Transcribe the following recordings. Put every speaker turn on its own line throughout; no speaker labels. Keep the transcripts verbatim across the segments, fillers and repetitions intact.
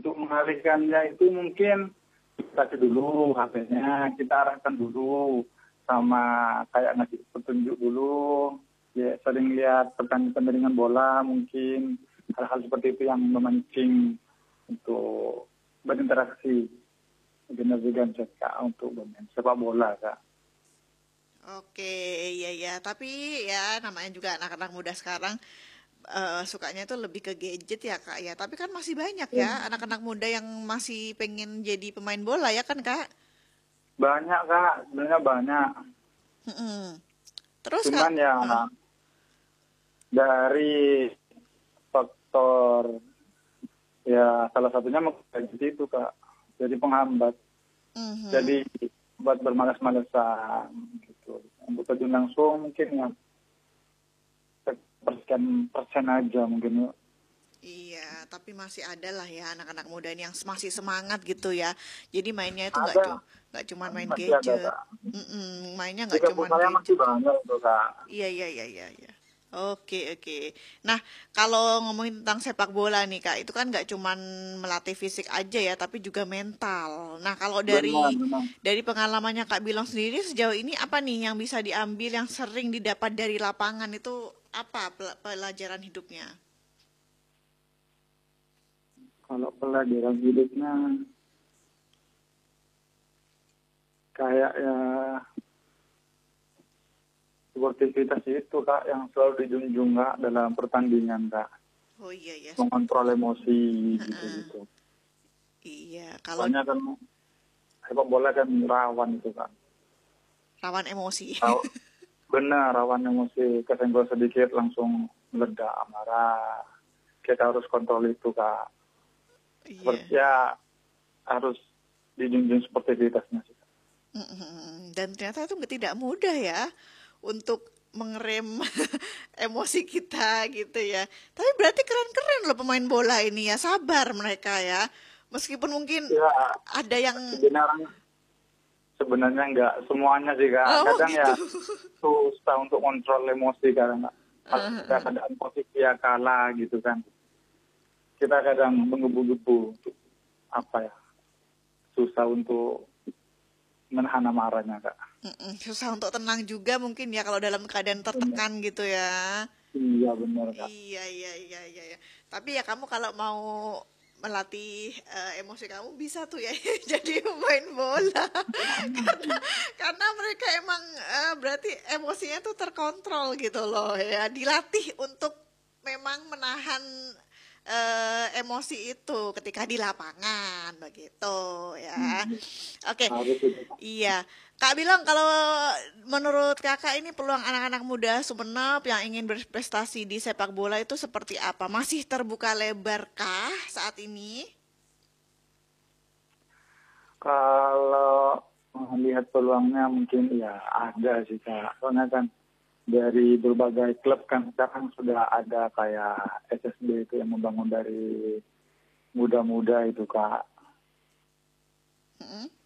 untuk mengalihkannya itu mungkin kita kasih dulu H P-nya, kita arahkan dulu sama kayak ngasih petunjuk dulu, ya sering lihat pertandingan bola mungkin hal-hal seperti itu yang memancing untuk berinteraksi dengan juga Kak untuk bermain sepak bola Kak.
Oke, iya ya. Tapi ya namanya juga anak-anak muda sekarang eh, sukanya itu lebih ke gadget ya Kak ya. Tapi kan masih banyak ya anak-anak muda yang masih pengen jadi pemain bola ya kan Kak?
Banyak Kak, sebenarnya banyak.
Mm-mm. Terus Kak,
Cuman ya
heeh.
dari faktor ya salah satunya mungkin itu Kak. Jadi penghambat.
Mhm.
Jadi buat bermalas-malasan gitu. Untuk terjun langsung mungkin ya persen persen aja mungkin.
Iya, tapi masih ada lah ya anak-anak muda ini yang masih semangat gitu ya. Jadi mainnya itu nggak
Ada,
cu nggak cuman main
masih ada
gadget.
Kak.
Mm-mm, mainnya
Di
nggak
kampus
cuman
saya masih
gadget.
banyak itu Kak.
Iya, iya, iya, iya, iya. Oke, oke. Nah, kalau ngomongin tentang sepak bola nih, Kak, itu kan nggak cuman melatih fisik aja ya, tapi juga mental. Nah, kalau
Benar,
dari
benar.
dari pengalamannya Kak Bilang sendiri sejauh ini apa nih yang bisa diambil yang sering didapat dari lapangan itu apa pel- pelajaran hidupnya?
Kalau pelajaran hidupnya kayak ya sportivitas itu Kak yang selalu dijunjung Kak dalam pertandingan Kak.
Oh iya ya, sportif.
Mengontrol emosi
Heeh.
gitu-gitu.
Iya, kalau
Soalnya kan sepak bola kan rawan itu Kak.
rawan emosi.
Tahu benar rawan emosi kesenggol sedikit langsung meledak marah. Kita harus kontrol itu Kak.
Iya.
Seperti ya harus dijunjung sportivitasnya sih.
Mm-mm. Dan ternyata itu nggak- tidak mudah ya untuk mengerem emosi kita gitu ya. Tapi berarti keren-keren loh pemain bola ini ya, sabar mereka ya. Meskipun mungkin
Ya
ada yang
sebenarnya sebenarnya nggak semuanya sih Kak.
oh
Kadang
gitu.
ya susah untuk kontrol emosi karena ada keadaan posisi ya kalah gitu kan. Kita kadang menggebu-gebu apa ya susah untuk menahan amarahnya Kak.
Mm-mm. Susah untuk tenang juga mungkin ya kalau dalam keadaan
Benar.
tertekan gitu ya.
Iya benar Kak.
Iya, iya, iya, iya, iya. Tapi ya kamu kalau mau melatih eh, emosi kamu bisa tuh ya jadi pemain bola. karena karena mereka emang eh, berarti emosinya tuh terkontrol gitu loh ya. Dilatih untuk memang menahan eh, emosi itu ketika di lapangan begitu ya.
Hmm,
Oke.
harus itu Kak.
Iya, Kak bilang kalau menurut kakak ini peluang anak-anak muda Sumenep yang ingin berprestasi di sepak bola itu seperti apa? Masih terbuka lebarkah saat ini?
Kalau melihat peluangnya mungkin ya ada sih Kak. Soalnya kan dari berbagai klub kan sekarang sudah ada kayak S S B itu yang membangun dari muda-muda itu Kak.
Mm-mm.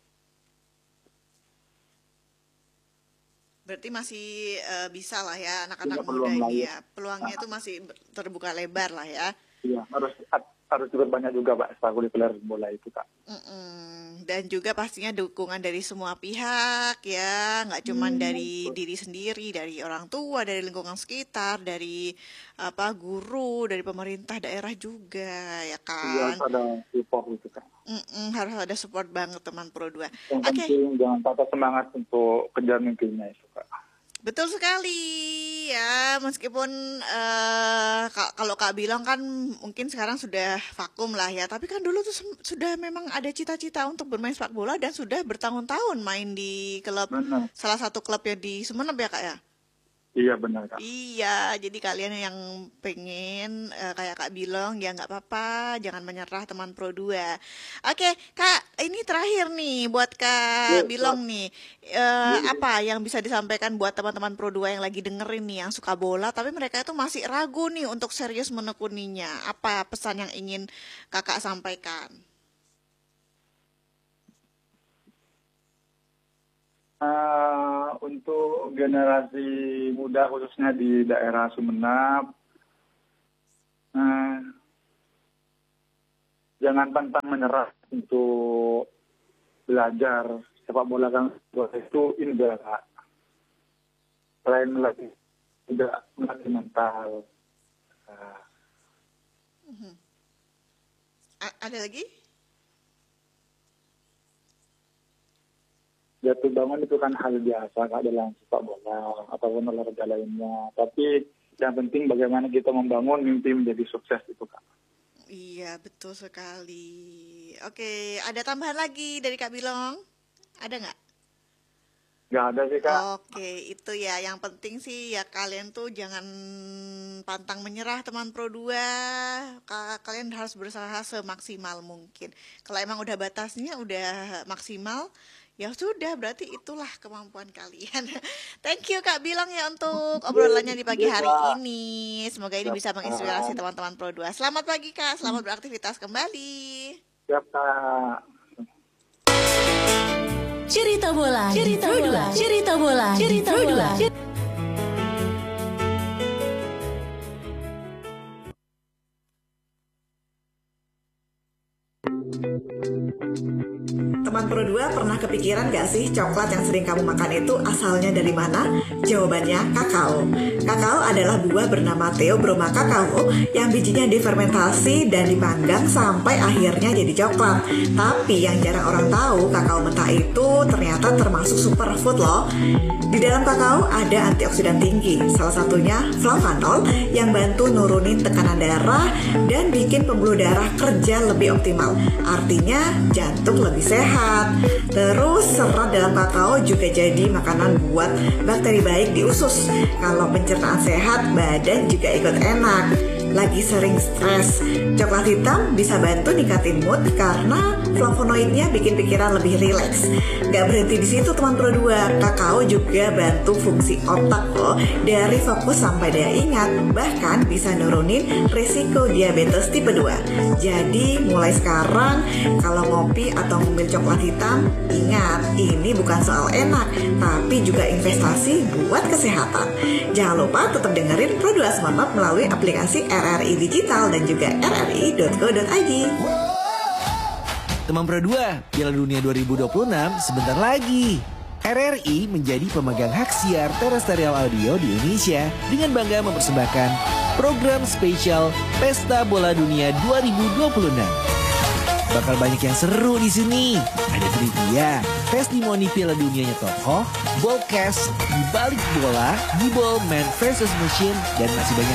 Berarti masih eh, bisa lah ya anak-anak
Punya
muda
peluang
ini
lain.
ya. Peluangnya
Nah,
itu masih ber- terbuka lebar lah ya.
iya harus harus juga banyak juga Pak ekstrakurikuler bola itu Kak.
Mm-mm. Dan juga pastinya dukungan dari semua pihak ya, nggak cuman
Hmm,
dari diri sendiri, dari orang tua, dari lingkungan sekitar, dari apa guru, dari pemerintah daerah juga ya
iya
kan.
harus ada support itu Kak.
Mm-mm, harus ada support banget teman Pro dua.
Yang
Oke,
penting jangan patah semangat untuk kejar mimpinya itu Kak.
betul sekali ya, meskipun eh, ka- kalau Kak bilang kan mungkin sekarang sudah vakum lah ya, tapi kan dulu tuh sem- sudah memang ada cita-cita untuk bermain sepak bola dan sudah bertahun-tahun main di klub
Benar.
salah satu klub yang di Sumeneb ya Kak ya.
Iya benar Kak.
Iya, jadi kalian yang pengen eh, kayak Kak bilang ya nggak apa-apa, jangan menyerah teman Pro dua. Oke, Kak, ini terakhir nih buat Kak
Yuk,
bilang
Kak.
nih, eh,
Yuk.
apa yang bisa disampaikan buat teman-teman Pro dua yang lagi dengerin nih yang suka bola tapi mereka itu masih ragu nih untuk serius menekuninya. Apa pesan yang ingin Kakak sampaikan?
Eh, untuk generasi muda khususnya di daerah Sumeneb, eh, jangan pantang menyerah untuk belajar. Sepak bola kan itu indah, Kak. Selain melatih, tidak melatih mental. Nah.
Mhm. A- ada lagi?
Jatuh bangun itu kan hal biasa, Kak, dalam sepak bola ataupun olahraga lainnya. Tapi yang penting bagaimana kita membangun mimpi menjadi sukses itu, Kak.
Iya, betul sekali. Oke, ada tambahan lagi dari Kak Bilong? Ada nggak?
Nggak ada sih, Kak.
Oke, itu ya. Yang penting sih ya kalian tuh jangan pantang menyerah teman Pro dua. Ka- Kalian harus berusaha semaksimal mungkin. Kalau emang udah batasnya udah maksimal, ya sudah berarti itulah kemampuan kalian. Thank you Kak Bilang ya untuk obrolannya di pagi hari ini. Semoga ini bisa menginspirasi teman-teman Pro dua. Selamat pagi Kak, selamat beraktivitas kembali.
Siap, Kak.
Cerita bola, cerita bola, cerita bola, cerita bola.
Teman Pro dua pernah kepikiran gak sih coklat yang sering kamu makan itu asalnya dari mana? Jawabannya kakao. Kakao adalah buah bernama Theobroma kakao yang bijinya difermentasi dan dipanggang sampai akhirnya jadi coklat. Tapi yang jarang orang tahu, kakao mentah itu ternyata termasuk superfood loh. Di dalam kakao ada antioksidan tinggi, salah satunya flavanol yang bantu nurunin tekanan darah dan bikin pembuluh darah kerja lebih optimal. Artinya jantung lebih sehat. Terus serat dalam kakao juga jadi makanan buat bakteri baik di usus. Kalau pencernaan sehat, badan juga ikut enak. Lagi sering stres, coklat hitam bisa bantu ningkatin mood karena flavonoidnya bikin pikiran lebih rileks. Gak berhenti di situ teman Pro dua, kakao juga bantu fungsi otak loh, dari fokus sampai daya ingat, bahkan bisa nurunin risiko diabetes tipe dua. Jadi mulai sekarang kalau ngopi atau ngemil coklat hitam, ingat ini bukan soal enak, tapi juga investasi buat kesehatan. Jangan lupa tetap dengerin Pro dua Smart Map melalui aplikasi R R I Digital dan juga r r i dot co dot i d.
Teman Pro dua, Piala Dunia dua ribu dua puluh enam sebentar lagi. R R I menjadi pemegang hak siar terestrial audio di Indonesia dengan bangga mempersembahkan program spesial Pesta Bola Dunia dua ribu dua puluh enam. Bakal banyak yang seru di sini. Ada trivia, testimoni Piala Dunianya tokoh, ballcast, di balik bola, di ball man versus machine, dan masih banyak